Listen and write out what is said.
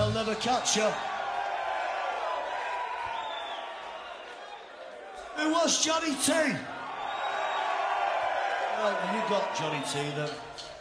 They'll never catch you. Who was Johnny T? Well, you got Johnny T then.